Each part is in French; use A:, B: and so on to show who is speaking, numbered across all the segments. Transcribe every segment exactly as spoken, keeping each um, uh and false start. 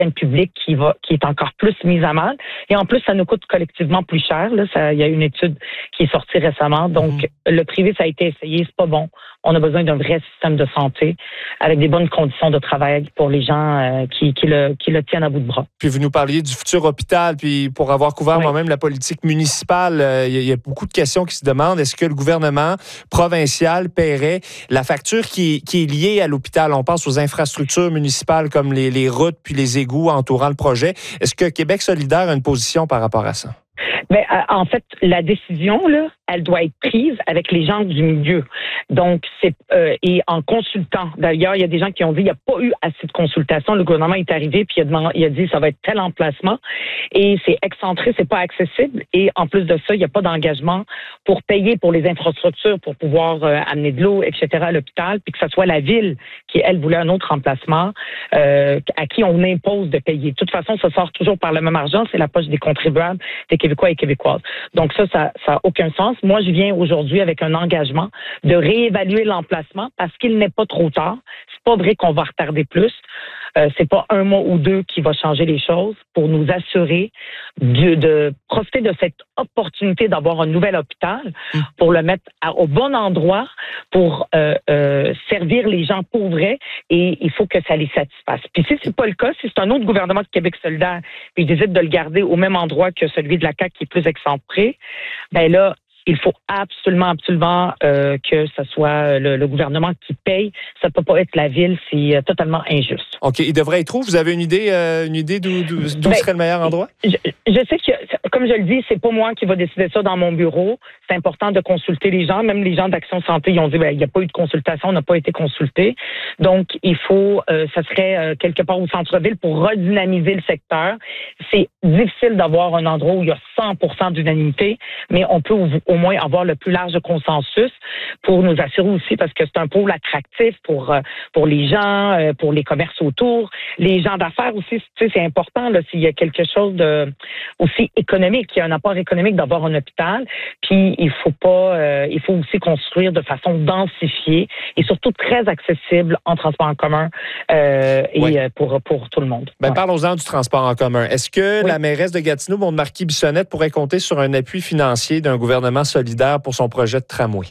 A: système public qui va, qui est encore plus mis à mal. Et en plus, ça nous coûte collectivement plus cher. Là, ça, il y a une étude qui est sortie récemment. Donc, mmh. le privé, ça a été essayé, c'est pas bon. On a besoin d'un vrai système de santé avec des bonnes conditions de travail pour les gens euh, qui, qui, le, qui le tiennent à bout de bras.
B: Puis vous nous parliez du futur hôpital, puis pour avoir couvert oui. moi-même la politique municipale, euh, il y a beaucoup de questions qui se demandent. Est-ce que le gouvernement provincial paierait la facture qui, qui est liée à l'hôpital? On pense aux infrastructures municipales comme les, les routes puis les égouts entourant le projet. Est-ce que Québec solidaire a une position par rapport à ça?
A: Ben, en fait, la décision, là, elle doit être prise avec les gens du milieu. Donc, c'est euh, et en consultant. D'ailleurs, il y a des gens qui ont dit qu'il n'y a pas eu assez de consultation. Le gouvernement est arrivé puis il a, demandé, il a dit ça va être tel emplacement et c'est excentré, c'est pas accessible. Et en plus de ça, il n'y a pas d'engagement pour payer pour les infrastructures pour pouvoir euh, amener de l'eau, et cetera à l'hôpital, puis que ce soit la ville qui, elle, voulait un autre emplacement euh, à qui on impose de payer. De toute façon, ça sort toujours par le même argent, c'est la poche des contribuables, des Québécois et Québécoises. Donc ça, ça n'a aucun sens. Moi, je viens aujourd'hui avec un engagement de réévaluer l'emplacement parce qu'il n'est pas trop tard. C'est pas vrai qu'on va retarder plus. Euh, c'est pas un mois ou deux qui va changer les choses pour nous assurer de, de profiter de cette opportunité d'avoir un nouvel hôpital pour le mettre à, au bon endroit pour euh, euh, servir les gens pour vrai et il faut que ça les satisfasse. Puis si c'est pas le cas, si c'est un autre gouvernement de Québec solidaire puis il décide de le garder au même endroit que celui de la C A Q qui est plus excentré, ben là, il faut absolument, absolument euh, que ce soit le, le gouvernement qui paye. Ça ne peut pas être la ville, c'est euh, totalement injuste.
B: OK. Il devrait être où? Vous avez une idée, euh, une idée d'où, d'où, d'où ben, serait le meilleur endroit?
A: Je, je sais que, comme je le dis, c'est pas moi qui va décider ça dans mon bureau. C'est important de consulter les gens. Même les gens d'Action Santé, ils ont dit ben, il n'y a pas eu de consultation, on n'a pas été consulté. Donc, il faut, euh, ça serait euh, quelque part au centre-ville pour redynamiser le secteur. C'est difficile d'avoir un endroit où il y a cent pour cent d'unanimité, mais on peut au moins avoir le plus large consensus pour nous assurer aussi, parce que c'est un pôle attractif pour pour les gens, pour les commerces autour, les gens d'affaires aussi. Tu sais, c'est important là, s'il y a quelque chose de aussi économique, il y a un apport économique d'avoir un hôpital. Puis il faut pas, euh, il faut aussi construire de façon densifiée et surtout très accessible en transport en commun euh, et oui. pour pour tout le monde.
B: Ben, ouais. Parlons-en du transport en commun. Est-ce que oui. la mairesse de Gatineau, Maude Marquis-Bissonnette, pourrait compter sur un appui financier d'un gouvernement solidaire pour son projet de tramway?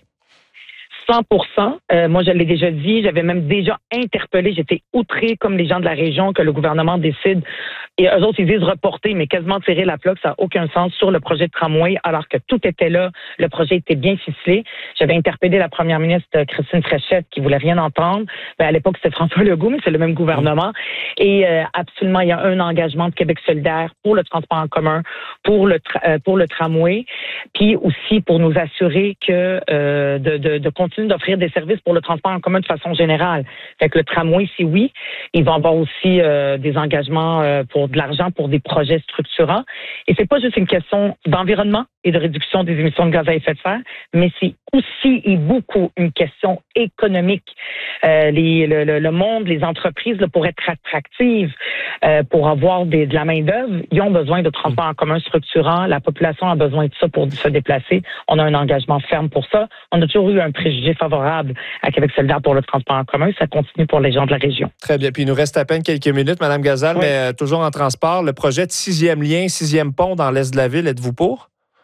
A: cent pour cent. Euh, moi, je l'ai déjà dit. J'avais même déjà interpellé. J'étais outrée, comme les gens de la région, que le gouvernement décide. Et eux autres, ils disent reporter, mais quasiment tirer la plug, ça n'a aucun sens sur le projet de tramway, alors que tout était là. Le projet était bien ficelé. J'avais interpellé la première ministre Christine Fréchette, qui voulait rien entendre. Ben, à l'époque, c'était François Legault, mais c'est le même gouvernement. Et euh, absolument, il y a un engagement de Québec solidaire pour le transport en commun, pour le tra- euh, pour le tramway, puis aussi pour nous assurer que euh, de, de, de continuer d'offrir des services pour le transport en commun de façon générale. Fait que le tramway, c'est oui. Il va y avoir aussi euh, des engagements euh, pour de l'argent pour des projets structurants. Et c'est pas juste une question d'environnement et de réduction des émissions de gaz à effet de serre, mais c'est aussi et beaucoup une question économique. Euh, les, le, le, le monde, les entreprises, là, pour être attractives, euh, pour avoir des, de la main-d'œuvre, ils ont besoin de transport en commun structurant. La population a besoin de ça pour se déplacer. On a un engagement ferme pour ça. On a toujours eu un préjugé favorable à Québec solidaire pour le transport en commun. Ça continue pour les gens de la région.
B: Très bien. Puis il nous reste à peine quelques minutes, Mme Gazal, oui. mais euh, toujours en transport. Le projet de sixième lien, sixième pont dans l'est de la ville, êtes-vous pour?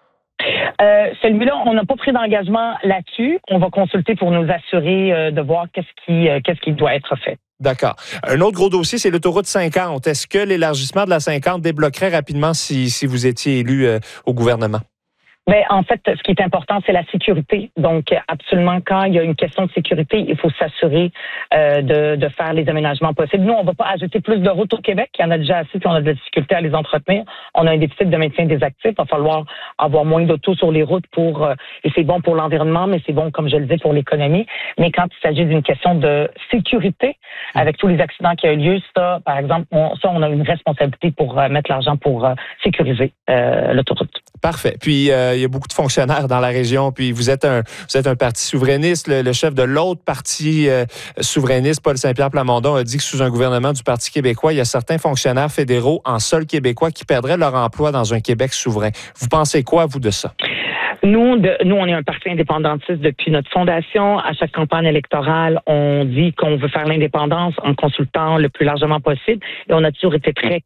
A: Euh, celui-là, on n'a pas pris d'engagement là-dessus. On va consulter pour nous assurer euh, de voir qu'est-ce qui, euh, qu'est-ce qui doit être fait.
B: D'accord. Un autre gros dossier, c'est l'autoroute cinquante. Est-ce que l'élargissement de la cinquante débloquerait rapidement si, si vous étiez élu euh, au gouvernement?
A: Ben, en fait, ce qui est important, c'est la sécurité. Donc, absolument, quand il y a une question de sécurité, il faut s'assurer euh, de, de faire les aménagements possibles. Nous, on ne va pas ajouter plus de routes au Québec. Il y en a déjà assez, puis on a de la difficulté à les entretenir. On a un déficit de maintien des actifs. Il va falloir avoir moins d'autos sur les routes pour, euh, et c'est bon pour l'environnement, mais c'est bon, comme je le dis, pour l'économie. Mais quand il s'agit d'une question de sécurité, avec tous les accidents qui ont eu lieu, ça, par exemple, on, ça, on a une responsabilité pour euh, mettre l'argent pour euh, sécuriser euh, l'autoroute.
B: Parfait. Puis, euh, il y a beaucoup de fonctionnaires dans la région, puis vous êtes un, vous êtes un parti souverainiste. Le, le chef de l'autre parti euh, souverainiste, Paul Saint-Pierre Plamondon, a dit que sous un gouvernement du Parti québécois, il y a certains fonctionnaires fédéraux en sol québécois qui perdraient leur emploi dans un Québec souverain. Vous pensez quoi, vous, de ça?
A: Nous, de, nous, on est un parti indépendantiste depuis notre fondation. À chaque campagne électorale, on dit qu'on veut faire l'indépendance en consultant le plus largement possible. Et on a toujours été très